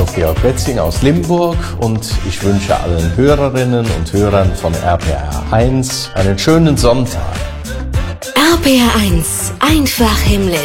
Georg Betzing aus Limburg und ich wünsche allen Hörerinnen und Hörern von RPR1 einen schönen Sonntag. RPR1, einfach himmlisch.